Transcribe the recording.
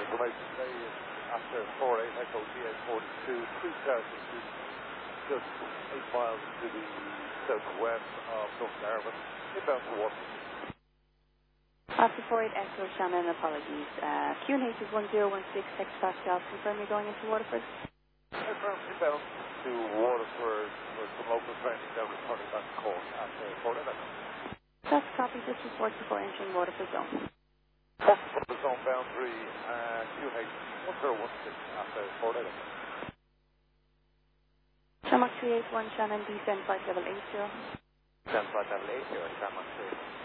information today is after 48 Echo GA42, 3,000 just 8 miles to the southwest of Dungarvan, inbound to Waterford. After 48 Echo Shannon, apologies. QNH is 1016 X Pascal. Confirm you're going into Waterford? Confirm inbound to Waterford with some local training down returning back to Cork after 48 Echo. That's copy. This is 44 entering Waterford zone. Waterford zone boundary, QNH 1016 after 48 Echo. Shamrock 381 Shannon, descend flight level 80. Descend flight level 80, Shamrock 3.